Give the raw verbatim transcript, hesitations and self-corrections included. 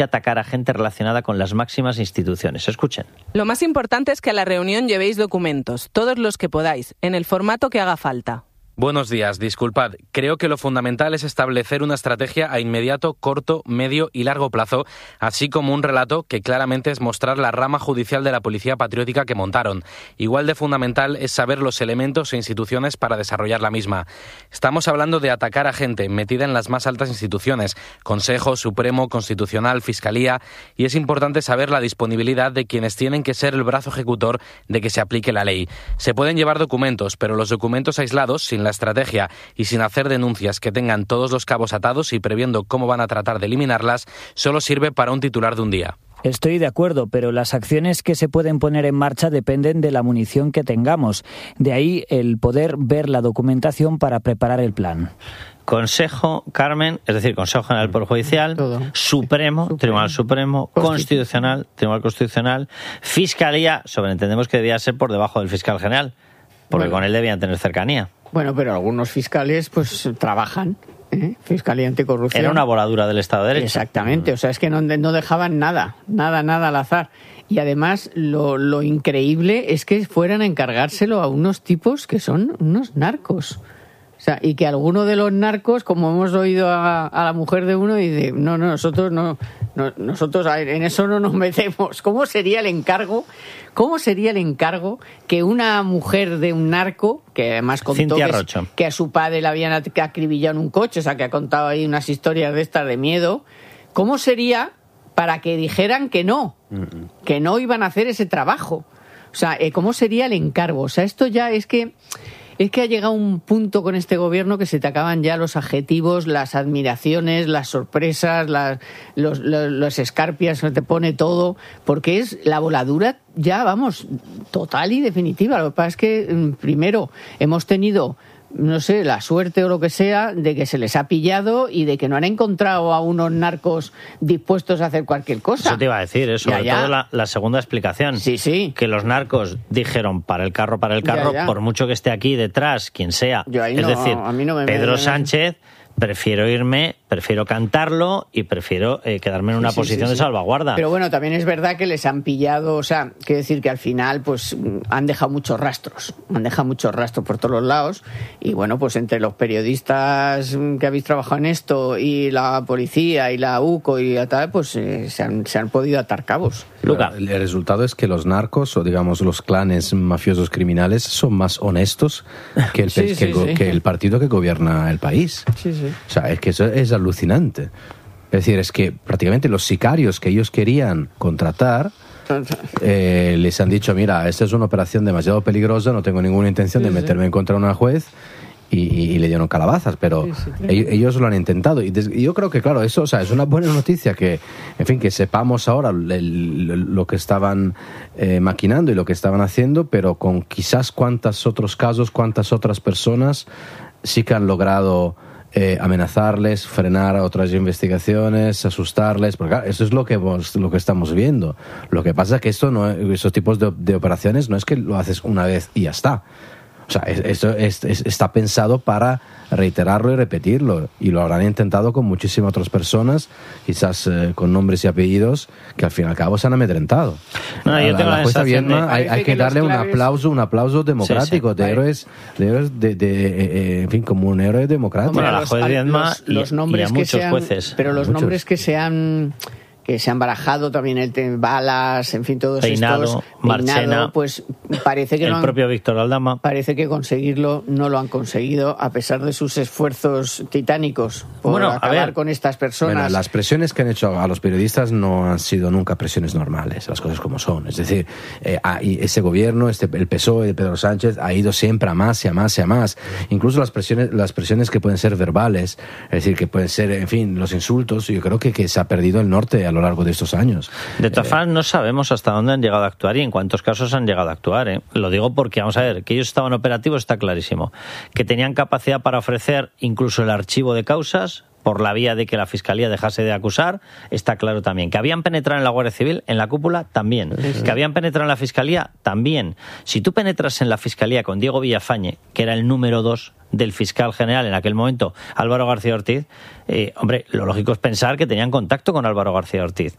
atacar a gente relacionada con las máximas instituciones. Escuchen. Lo más importante es que a la reunión llevéis documentos, todos los que podáis, en el formato que haga falta. Buenos días, disculpad. Creo que lo fundamental es establecer una estrategia a inmediato, corto, medio y largo plazo, así como un relato que claramente es mostrar la rama judicial de la policía patriótica que montaron. Igual de fundamental es saber los elementos e instituciones para desarrollar la misma. Estamos hablando de atacar a gente metida en las más altas instituciones, Consejo, Supremo, Constitucional, Fiscalía, y es importante saber la disponibilidad de quienes tienen que ser el brazo ejecutor de que se aplique la ley. Se pueden llevar documentos, pero los documentos aislados, sin la estrategia y sin hacer denuncias que tengan todos los cabos atados y previendo cómo van a tratar de eliminarlas, solo sirve para un titular de un día. Estoy de acuerdo, pero las acciones que se pueden poner en marcha dependen de la munición que tengamos. De ahí el poder ver la documentación para preparar el plan. Consejo, Carmen, es decir, Consejo General del Poder Judicial, Supremo, Supremo, Tribunal Supremo, Constitucional, Tribunal Constitucional, Fiscalía, sobreentendemos que debía ser por debajo del fiscal general, porque bueno, con él debían tener cercanía. Bueno, pero algunos fiscales pues trabajan, ¿eh? Fiscalía Anticorrupción. Era una voladura del Estado de Derecho. Exactamente, o sea, es que no, no dejaban nada, nada, nada al azar. Y además, lo, lo increíble es que fueran a encargárselo a unos tipos que son unos narcos. O sea, y que alguno de los narcos, como hemos oído a, a la mujer de uno, dice, no, no, nosotros no, no, nosotros en eso no nos metemos. ¿Cómo sería el encargo? ¿Cómo sería el encargo que una mujer de un narco, que además contó que, que a su padre le habían acribillado en un coche, o sea, que ha contado ahí unas historias de estas de miedo, ¿cómo sería para que dijeran que no, mm-mm. que no iban a hacer ese trabajo? O sea, ¿cómo sería el encargo? O sea, esto ya es que... Es que ha llegado un punto con este gobierno que se te acaban ya los adjetivos, las admiraciones, las sorpresas, las, los, los, los escarpias, se te pone todo, porque es la voladura ya, vamos, total y definitiva. Lo que pasa es que, primero, hemos tenido, no sé, la suerte o lo que sea, de que se les ha pillado y de que no han encontrado a unos narcos dispuestos a hacer cualquier cosa. Eso te iba a decir, eso, sobre ya, ya. todo la, la segunda explicación. Sí, sí. Que los narcos dijeron para el carro, para el carro, ya, ya. por mucho que esté aquí detrás, quien sea. Yo ahí es no, decir, a mí no me Pedro me... Sánchez... Prefiero irme, prefiero cantarlo y prefiero eh, quedarme en una sí, sí, posición sí, sí. de salvaguarda. Pero bueno, también es verdad que les han pillado, o sea, quiero decir que al final pues han dejado muchos rastros, han dejado muchos rastros por todos los lados y bueno, pues entre los periodistas que habéis trabajado en esto y la policía y la U C O y tal, pues eh, se, han, se han podido atar cabos. Luca. El resultado es que los narcos o digamos los clanes mafiosos criminales son más honestos que el, sí, que, sí, el, sí. que el partido que gobierna el país. Sí, sí. O sea, es que eso es alucinante. Es decir, es que prácticamente los sicarios que ellos querían contratar eh, les han dicho, mira, esta es una operación demasiado peligrosa, no tengo ninguna intención sí, de meterme sí. en contra de una juez. Y, y, y le dieron calabazas, pero sí, sí, ellos, ellos lo han intentado. Y, des, y yo creo que, claro, eso, o sea, es una buena noticia que, en fin, que sepamos ahora el, el, lo que estaban eh, maquinando y lo que estaban haciendo, pero con quizás cuántos otros casos, cuántas otras personas sí que han logrado eh, amenazarles, frenar otras investigaciones, asustarles, porque claro, eso es lo que, vos, lo que estamos viendo. Lo que pasa es que esto no, esos tipos de, de operaciones no es que lo haces una vez y ya está. O sea, esto es, es, está pensado para reiterarlo y repetirlo. Y lo habrán intentado con muchísimas otras personas, quizás eh, con nombres y apellidos, que al fin y al cabo se han amedrentado. No, yo tengo a la jueza Viedma hay, hay que, que darle claves... un aplauso, un aplauso democrático, sí, sí. de héroes, de, héroes de, de eh, en fin, como un héroe democrático. Bueno, a la jueza Viedma los, los nombres y a que muchos sean, jueces. Pero los muchos. nombres que sean... que se han barajado también el tema, Balas, en fin, todos Peinado, estos Marchena, Peinado, pues parece que el no han, propio Víctor Aldama, parece que conseguirlo no lo han conseguido a pesar de sus esfuerzos titánicos por bueno, acabar a ver, con estas personas. Bueno, las presiones que han hecho a los periodistas no han sido nunca presiones normales, las cosas como son. Es decir, eh, ese gobierno, este, el P S O E de Pedro Sánchez ha ido siempre a más y a más y a más. Incluso las presiones, las presiones que pueden ser verbales, es decir, que pueden ser, en fin, los insultos. Yo creo que, que se ha perdido el norte a lo largo de estos años. De todas formas, no sabemos hasta dónde han llegado a actuar y en cuántos casos han llegado a actuar. ¿eh? Lo digo porque, vamos a ver, que ellos estaban operativos está clarísimo. Que tenían capacidad para ofrecer incluso el archivo de causas, por la vía de que la Fiscalía dejase de acusar, está claro también. Que habían penetrado en la Guardia Civil, en la cúpula, también. Sí, sí. Que habían penetrado en la Fiscalía, también. Si tú penetras en la Fiscalía con Diego Villafañe, que era el número dos del fiscal general en aquel momento, Álvaro García Ortiz, eh, hombre, lo lógico es pensar que tenían contacto con Álvaro García Ortiz.